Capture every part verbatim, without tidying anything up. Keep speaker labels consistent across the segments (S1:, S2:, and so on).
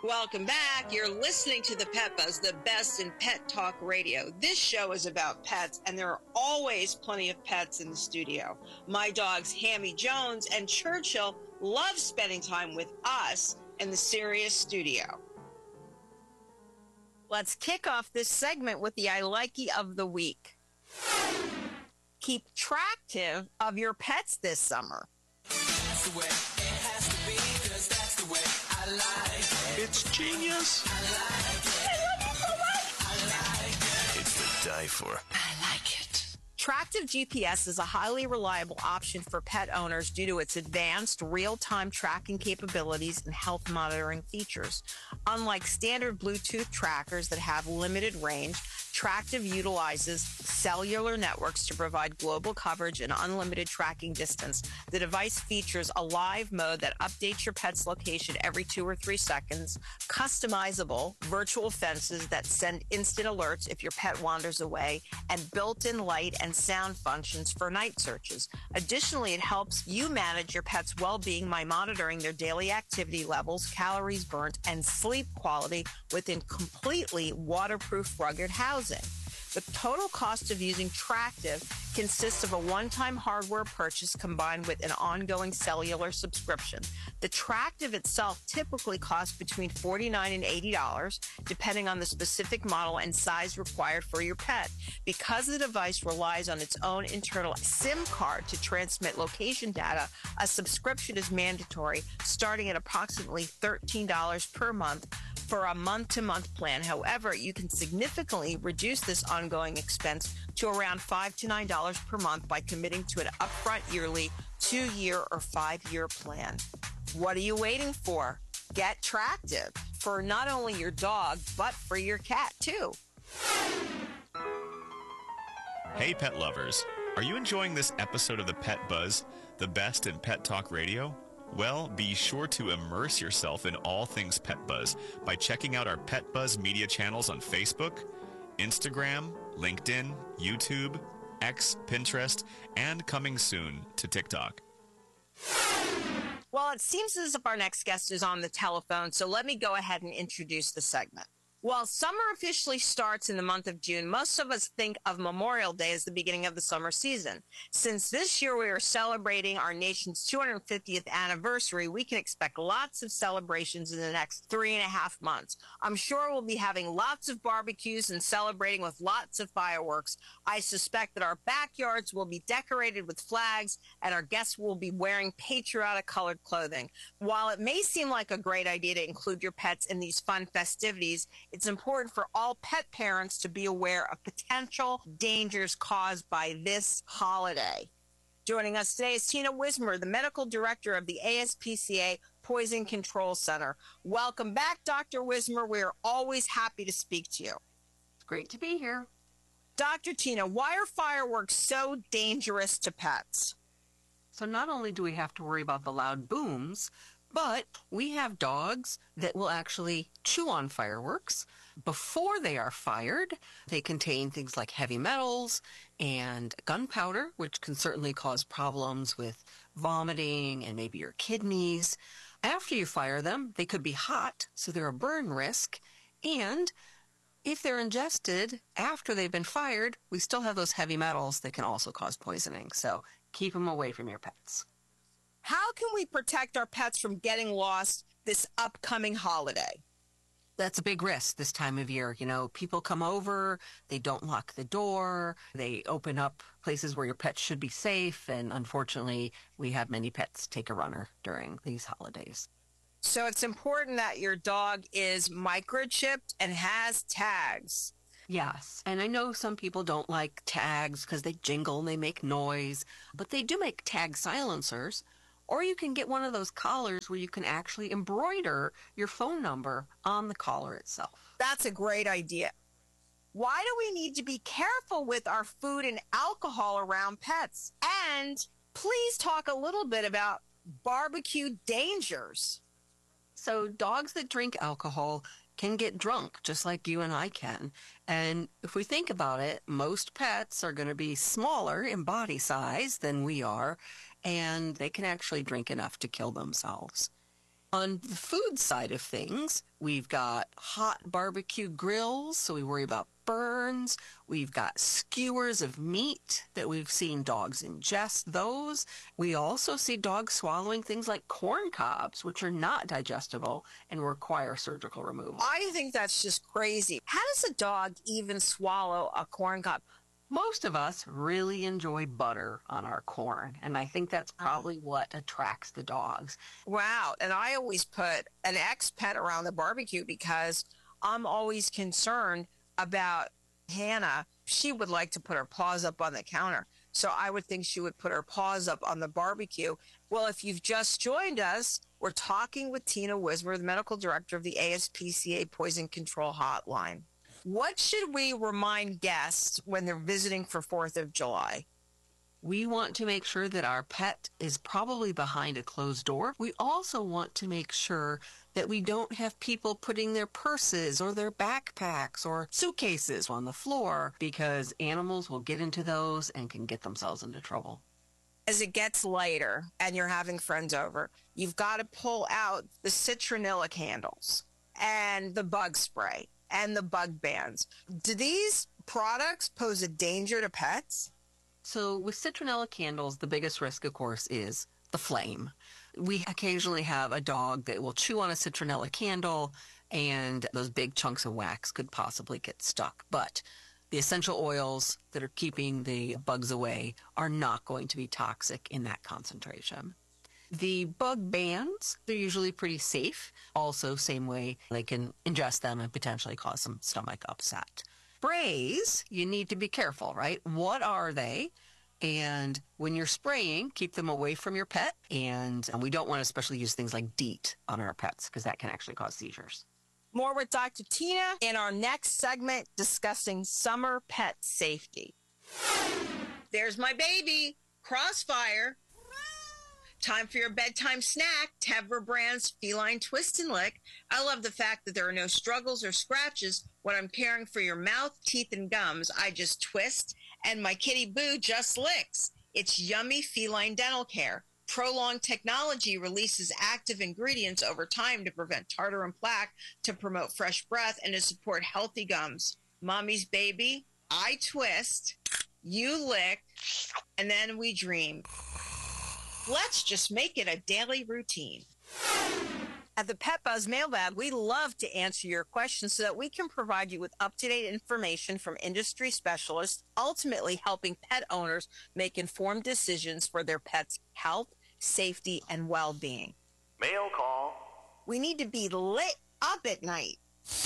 S1: Welcome back. You're listening to the Pet Buzz, the best in pet talk radio. This show is about pets, and there are always plenty of pets in the studio. My dogs, Hammy Jones and Churchill, love spending time with us in the Sirius studio. Let's kick off this segment with the I Likey of the week. Keep tractive of your pets this summer.
S2: That's the way it has to be, 'cause that's the way I like it.
S3: It's genius.
S2: I like it.
S1: I love you so much.
S2: I like it.
S3: It's to die for.
S2: I like it.
S1: Tractive G P S is a highly reliable option for pet owners due to its advanced real-time tracking capabilities and health monitoring features. Unlike standard Bluetooth trackers that have limited range, Tractive utilizes cellular networks to provide global coverage and unlimited tracking distance. The device features a live mode that updates your pet's location every two or three seconds, customizable virtual fences that send instant alerts if your pet wanders away, and built-in light and sound functions for night searches. Additionally, it helps you manage your pet's well-being by monitoring their daily activity levels, calories burnt, and sleep quality within completely waterproof, rugged housing. The total cost of using Tractive consists of a one-time hardware purchase combined with an ongoing cellular subscription. The Tractive itself typically costs between forty-nine dollars and eighty dollars, depending on the specific model and size required for your pet. Because the device relies on its own internal SIM card to transmit location data, a subscription is mandatory, starting at approximately thirteen dollars per month for a month-to-month plan. However, you can significantly reduce this ongoing expense to around five to nine dollars per month by committing to an upfront yearly two-year or five-year plan. What are you waiting for? Get Tractive for not only your dog, but for your cat, too.
S3: Hey, pet lovers. Are you enjoying this episode of the Pet Buzz, the best in pet talk radio? Well, be sure to immerse yourself in all things Pet Buzz by checking out our Pet Buzz media channels on Facebook, Instagram, LinkedIn, YouTube, X, Pinterest, and coming soon to TikTok.
S1: Well, it seems as if our next guest is on the telephone, so let me go ahead and introduce the segment. While summer officially starts in the month of June, most of us think of Memorial Day as the beginning of the summer season. Since this year we are celebrating our nation's two hundred fiftieth anniversary, we can expect lots of celebrations in the next three and a half months. I'm sure we'll be having lots of barbecues and celebrating with lots of fireworks. I suspect that our backyards will be decorated with flags and our guests will be wearing patriotic colored clothing. While it may seem like a great idea to include your pets in these fun festivities, it's important for all pet parents to be aware of potential dangers caused by this holiday. Joining us today is Tina Wismer, the medical director of the A S P C A Poison Control Center. Welcome back, Doctor Wismer. We are always happy to speak to you.
S4: It's great to be here.
S1: Doctor Tina, why are fireworks so dangerous to pets?
S4: So not only do we have to worry about the loud booms, but we have dogs that will actually chew on fireworks before they are fired. They contain things like heavy metals and gunpowder, which can certainly cause problems with vomiting and maybe your kidneys. After you fire them, they could be hot, so they're a burn risk. And if they're ingested after they've been fired, we still have those heavy metals that can also cause poisoning. So keep them away from your pets.
S1: How can we protect our pets from getting lost this upcoming holiday?
S4: That's a big risk this time of year. You know, people come over, they don't lock the door, they open up places where your pets should be safe, and unfortunately, we have many pets take a runner during these holidays.
S1: So it's important that your dog is microchipped and has tags.
S4: Yes, and I know some people don't like tags because they jingle and they make noise, but they do make tag silencers. Or you can get one of those collars where you can actually embroider your phone number on the collar itself.
S1: That's a great idea. Why do we need to be careful with our food and alcohol around pets? And please talk a little bit about barbecue dangers.
S4: So dogs that drink alcohol can get drunk, just like you and I can. And if we think about it, most pets are going to be smaller in body size than we are, and they can actually drink enough to kill themselves. On the food side of things, we've got hot barbecue grills, so we worry about burns. We've got skewers of meat that we've seen dogs ingest those. We also see dogs swallowing things like corn cobs, which are not digestible and require surgical removal.
S1: I think that's just crazy. How does a dog even swallow a corn cob?
S4: Most of us really enjoy butter on our corn, and I think that's probably what attracts the dogs.
S1: Wow. And I always put an ex-pet around the barbecue because I'm always concerned about Hannah. She would like to put her paws up on the counter. So I would think she would put her paws up on the barbecue. Well, if you've just joined us, we're talking with Tina Wismer, the medical director of the A S P C A Poison Control Hotline. What should we remind guests when they're visiting for fourth of July?
S4: We want to make sure that our pet is probably behind a closed door. We also want to make sure that we don't have people putting their purses or their backpacks or suitcases on the floor, because animals will get into those and can get themselves into trouble.
S1: As it gets later and you're having friends over, you've got to pull out the citronella candles and the bug spray and the bug bans. Do these products pose a danger to pets?
S4: So with citronella candles, the biggest risk, of course, is the flame. We occasionally have a dog that will chew on a citronella candle, and those big chunks of wax could possibly get stuck. But the essential oils that are keeping the bugs away are not going to be toxic in that concentration. The bug bans, they're usually pretty safe. Also, same way they can ingest them and potentially cause some stomach upset. Sprays, you need to be careful, right? What are they? And when you're spraying, keep them away from your pet. And, and we don't want to especially use things like DEET on our pets, because that can actually cause seizures.
S1: More with Doctor Tina in our next segment discussing summer pet safety. There's my baby, Crossfire. Time for your bedtime snack, Tevra brand's Feline Twist and Lick. I love the fact that there are no struggles or scratches when I'm caring for your mouth, teeth, and gums. I just twist, and my kitty Boo just licks. It's yummy feline dental care. Prolonged technology releases active ingredients over time to prevent tartar and plaque, to promote fresh breath, and to support healthy gums. Mommy's baby, I twist, you lick, and then we dream. Let's just make it a daily routine. At the Pet Buzz Mailbag, we love to answer your questions so that we can provide you with up-to-date information from industry specialists, ultimately helping pet owners make informed decisions for their pets' health, safety, and well-being.
S5: Mail call.
S1: We need to be lit up at night.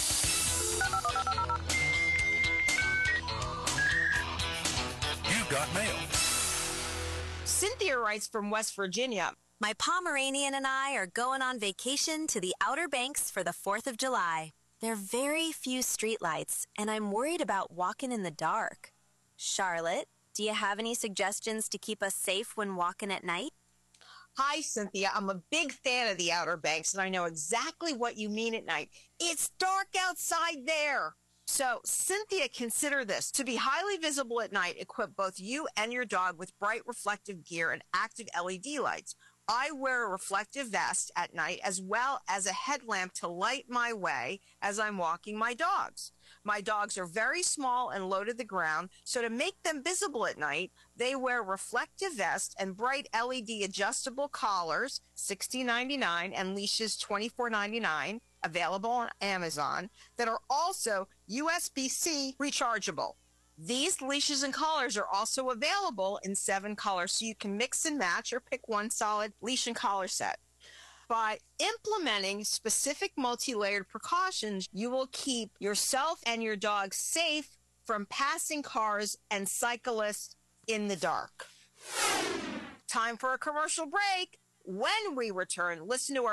S5: You've got mail.
S1: Cynthia writes from West Virginia.
S6: My Pomeranian and I are going on vacation to the Outer Banks for the fourth of July. There are very few streetlights, and I'm worried about walking in the dark. Charlotte, do you have any suggestions to keep us safe when walking at night?
S1: Hi, Cynthia. I'm a big fan of the Outer Banks, and I know exactly what you mean at night. It's dark outside there. So, Cynthia, consider this. To be highly visible at night, equip both you and your dog with bright reflective gear and active L E D lights. I wear a reflective vest at night as well as a headlamp to light my way as I'm walking my dogs. My dogs are very small and low to the ground, so to make them visible at night, they wear reflective vests and bright L E D adjustable collars, sixteen ninety-nine, and leashes, twenty-four ninety-nine, available on Amazon, that are also U S B C rechargeable. These leashes and collars are also available in seven colors, so you can mix and match or pick one solid leash and collar set. By implementing specific multi-layered precautions, you will keep yourself and your dog safe from passing cars and cyclists in the dark. Time for a commercial break. When we return, listen to our